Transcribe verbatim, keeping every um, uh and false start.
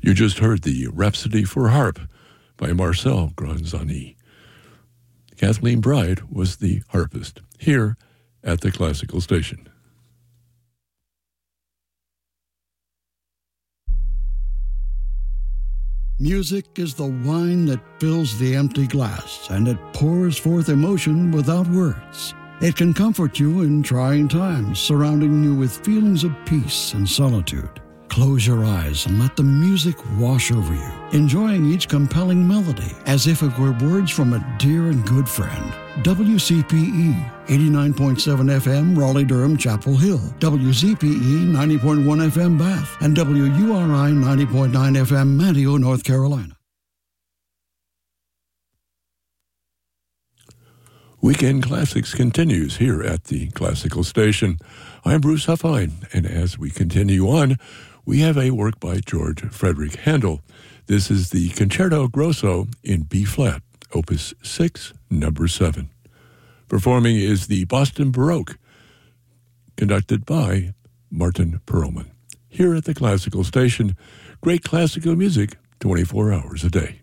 You just heard the Rhapsody for Harp by Marcel Granzani. Kathleen Bride was the harpist here at the Classical Station. Music is the wine that fills the empty glass, and it pours forth emotion without words. It can comfort you in trying times, surrounding you with feelings of peace and solitude. Close your eyes and let the music wash over you, enjoying each compelling melody as if it were words from a dear and good friend. W C P E, eighty-nine point seven F M, Raleigh-Durham, Chapel Hill. W Z P E, ninety point one F M, Bath. And W U R I, ninety point nine F M, Manteo, North Carolina. Weekend Classics continues here at the Classical Station. I'm Bruce Huffine, and as we continue on, we have a work by George Frederick Handel. This is the Concerto Grosso in B-flat, Opus six, number seven. Performing is the Boston Baroque, conducted by Martin Perlman. Here at the Classical Station, great classical music twenty-four hours a day.